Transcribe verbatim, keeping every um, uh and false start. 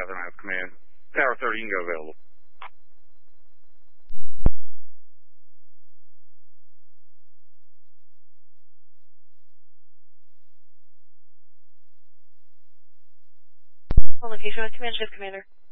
Catherine has command. Tower thirty, you can go available. Location with command shift, Commander.